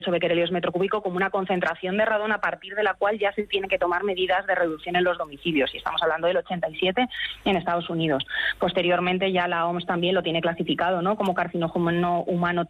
becquerelios metro cúbico como una concentración de radón a partir de la cual ya se tienen que tomar medidas de reducción en los domicilios, y estamos hablando del 87 en Estados Unidos. Posteriormente ya la OMS también lo tiene clasificado, ¿no?, como carcinógeno humano